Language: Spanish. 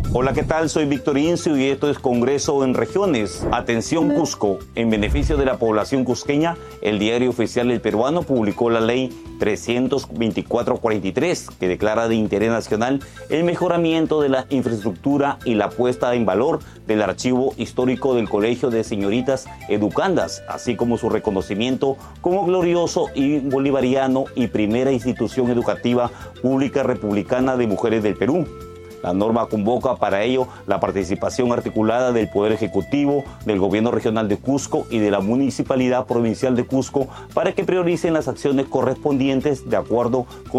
Hola, ¿qué tal? Soy Víctor Incio y esto es Congreso en Regiones. Atención Cusco. En beneficio de la población cusqueña, el Diario Oficial El Peruano publicó la Ley 324/43, que declara de interés nacional el mejoramiento de la infraestructura y la puesta en valor del archivo histórico del Colegio de Señoritas Educandas, así como su reconocimiento como glorioso y bolivariano y primera institución educativa pública republicana de mujeres del Perú. La norma convoca para ello la participación articulada del Poder Ejecutivo, del Gobierno Regional de Cusco y de la Municipalidad Provincial de Cusco para que prioricen las acciones correspondientes de acuerdo con